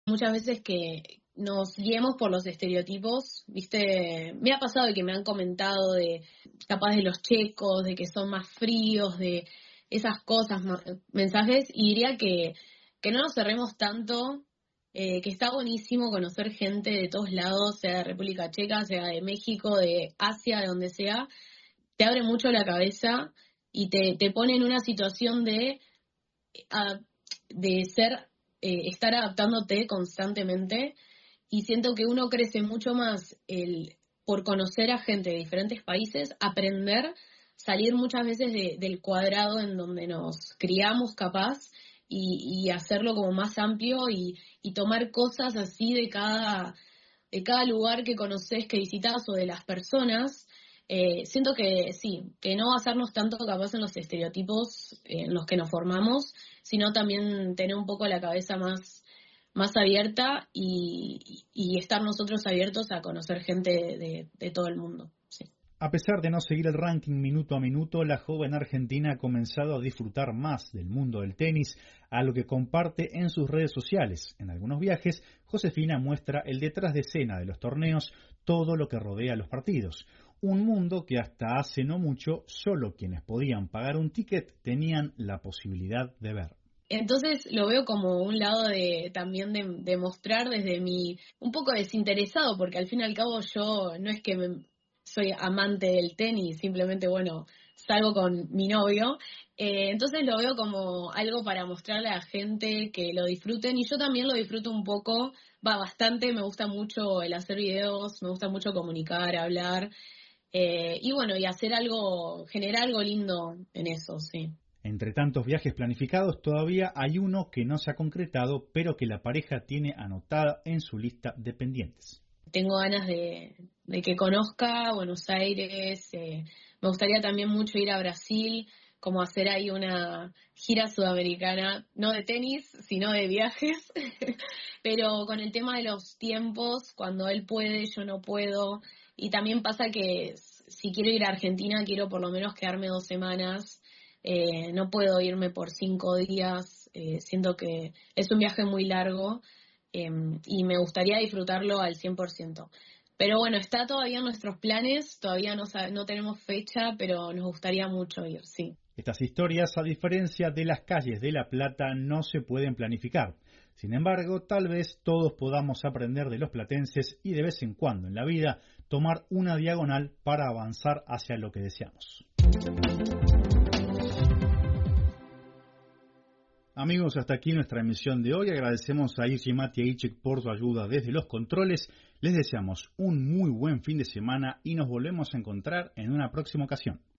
muchas veces que nos guiemos por los estereotipos, ¿viste? Me ha pasado que me han comentado de capaz de los checos, de que son más fríos, de esas cosas, mensajes, y diría que no nos cerremos tanto, que está buenísimo conocer gente de todos lados, sea de República Checa, sea de México, de Asia, de donde sea, te abre mucho la cabeza y te pone en una situación a- de estar adaptándote constantemente, y siento que uno crece mucho más por conocer a gente de diferentes países, aprender, salir muchas veces del cuadrado en donde nos criamos capaz, y hacerlo como más amplio, y tomar cosas así de cada lugar que conoces, que visitas, o de las personas. Siento que sí, que no basarnos tanto capaz en los estereotipos en los que nos formamos, sino también tener un poco la cabeza más abierta, y estar nosotros abiertos a conocer gente de todo el mundo. Sí. A pesar de no seguir el ranking minuto a minuto, la joven argentina ha comenzado a disfrutar más del mundo del tenis, algo que comparte en sus redes sociales. En algunos viajes, Josefina muestra el detrás de escena de los torneos, todo lo que rodea los partidos. Un mundo que hasta hace no mucho, solo quienes podían pagar un ticket tenían la posibilidad de ver. Entonces lo veo como un lado también de mostrar desde un poco desinteresado, porque al fin y al cabo yo no es que soy amante del tenis, simplemente, bueno, salgo con mi novio. Entonces lo veo como algo para mostrarle a la gente que lo disfruten, y yo también lo disfruto un poco, va bastante, me gusta mucho el hacer videos, me gusta mucho comunicar, hablar, y bueno, y hacer algo, generar algo lindo en eso, sí. Entre tantos viajes planificados, todavía hay uno que no se ha concretado, pero que la pareja tiene anotada en su lista de pendientes. Tengo ganas de que conozca Buenos Aires. Me gustaría también mucho ir a Brasil, como hacer ahí una gira sudamericana, no de tenis, sino de viajes, pero con el tema de los tiempos, cuando él puede, yo no puedo. Y también pasa que si quiero ir a Argentina, quiero por lo menos quedarme 2 semanas. No puedo irme por 5 días. Siento que es un viaje muy largo, y me gustaría disfrutarlo al 100%. Pero bueno, está todavía en nuestros planes, todavía no tenemos fecha, pero nos gustaría mucho ir, sí. Estas historias, a diferencia de las calles de La Plata, no se pueden planificar. Sin embargo, tal vez todos podamos aprender de los platenses y de vez en cuando en la vida tomar una diagonal para avanzar hacia lo que deseamos. Amigos, hasta aquí nuestra emisión de hoy. Agradecemos a Irgi Matiaichek por su ayuda desde los controles. Les deseamos un muy buen fin de semana y nos volvemos a encontrar en una próxima ocasión.